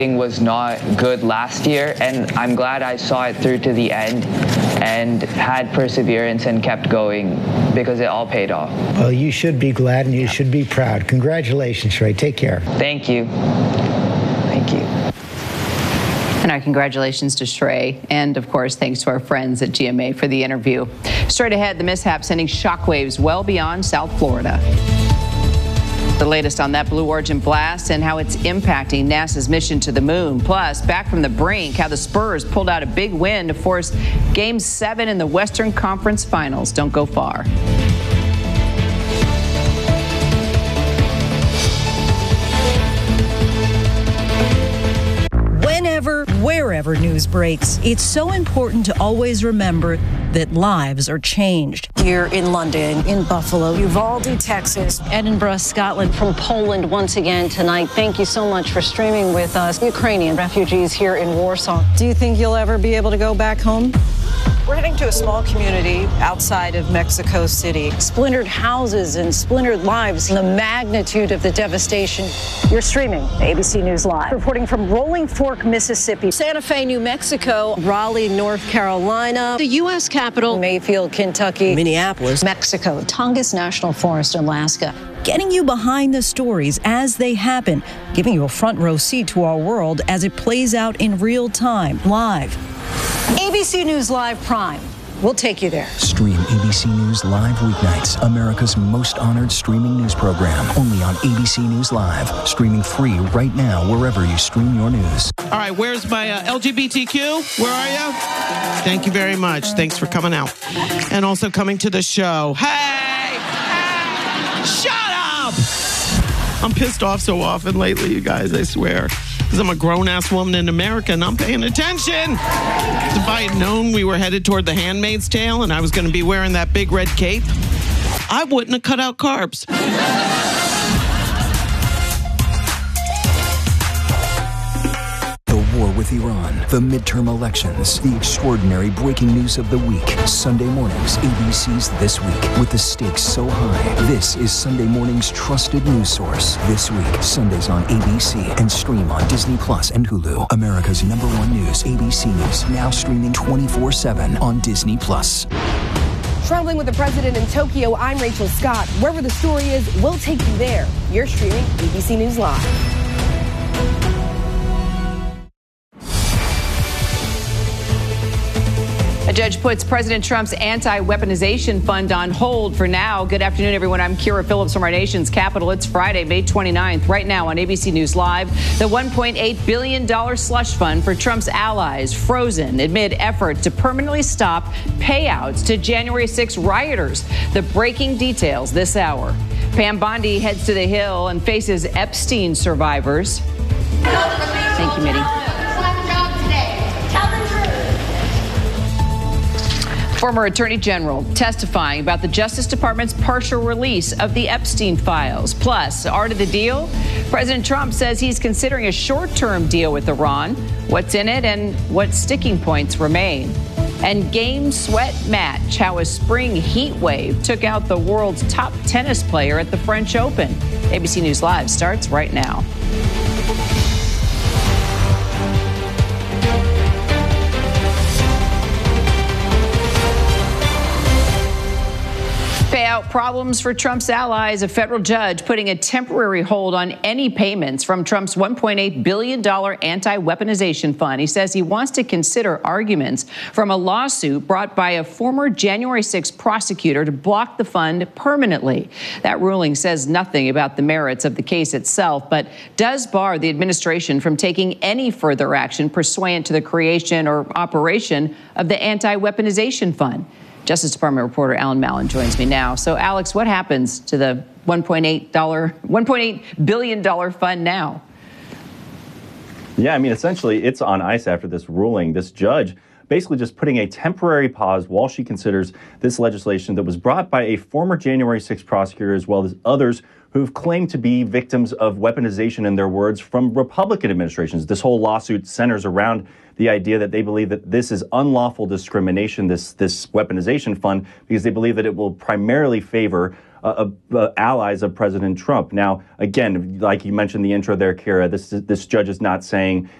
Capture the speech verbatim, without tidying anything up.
was not good last year, and I'm glad I saw it through to the end and had perseverance and kept going because it all paid off. Well, you should be glad and you should be proud. Congratulations, Trey. Take care. Thank you. Thank you. And our congratulations to Trey, and of course, thanks to our friends at G M A for the interview. Straight ahead, the mishap sending shockwaves well beyond South Florida. The latest on that Blue Origin blast and how it's impacting NASA's mission to the moon. Plus, back from the brink, how the Spurs pulled out a big win to force Game seven in the Western Conference Finals. Don't go far. Whenever, wherever news breaks, it's so important to always remember that lives are changed. Here in London, in Buffalo, Uvalde, Texas, Edinburgh, Scotland. from Poland once again tonight. Thank you so much for streaming with us. Ukrainian refugees here in Warsaw. Do you think you'll ever be able to go back home? We're heading to a small community outside of Mexico City. Splintered houses and splintered lives, and the magnitude of the devastation. You're streaming A B C News Live. Reporting from Rolling Fork, Mississippi, Santa Fe, New Mexico, Raleigh, North Carolina, the U S Capitol, Mayfield, Kentucky, Minneapolis, Mexico, Tongass National Forest, Alaska. Getting you behind the stories as they happen, giving you a front row seat to our world as it plays out in real time, live. A B C News Live Prime. We'll take you there. Stream A B C News Live weeknights, America's most honored streaming news program, only on A B C News Live. Streaming free right now wherever you stream your news. All right, where's my uh, L G B T Q? Where are you? Thank you very much. Thanks for coming out. And also coming to the show. Hey! Hey! Shut up! I'm pissed off so often lately, you guys, I swear. Because I'm a grown-ass woman in America and I'm paying attention. If I had known we were headed toward The Handmaid's Tale and I was going to be wearing that big red cape, I wouldn't have cut out carbs. The war with Iran, the midterm elections, the extraordinary breaking news of the week. Sunday mornings, A B C's This Week. With the stakes so high, this is Sunday morning's trusted news source. This Week, Sundays on A B C and stream on Disney Plus and Hulu. America's number one news, A B C News, now streaming twenty-four seven on Disney Plus. Traveling with the president in Tokyo, I'm Rachel Scott. Wherever the story is, we'll take you there. You're streaming A B C News Live. A judge puts President Trump's anti-weaponization fund on hold for now. Good afternoon, everyone. I'm Kira Phillips from our nation's capital. It's Friday, May twenty-ninth. Right now on A B C News Live, the one point eight billion dollars slush fund for Trump's allies frozen amid effort to permanently stop payouts to January sixth rioters. The breaking details this hour. Pam Bondi heads to the Hill and faces Epstein survivors. Thank you, Mitty. Former Attorney General testifying about the Justice Department's partial release of the Epstein files. Plus, art of the deal? President Trump says he's considering a short-term deal with Iran. What's in it and what sticking points remain? And game sweat match, how a spring heat wave took out the world's top tennis player at the French Open. A B C News Live starts right now. Payout problems for Trump's allies. A federal judge putting a temporary hold on any payments from Trump's one point eight billion dollars anti-weaponization fund. He says he wants to consider arguments from a lawsuit brought by a former January sixth prosecutor to block the fund permanently. That ruling says nothing about the merits of the case itself, but does bar the administration from taking any further action pursuant to the creation or operation of the anti-weaponization fund. Justice Department reporter Alan Mallon joins me now. So, Alex, what happens to the one point eight billion dollars fund now? Yeah, I mean, essentially, it's on ice after this ruling. This judge basically just putting a temporary pause while she considers this legislation that was brought by a former January sixth prosecutor, as well as others who've claimed to be victims of weaponization, in their words, from Republican administrations. This whole lawsuit centers around the idea that they believe that this is unlawful discrimination, this this weaponization fund, because they believe that it will primarily favor uh, uh, allies of President Trump. Now, again, like you mentioned the intro there, Kira, this, this judge is not saying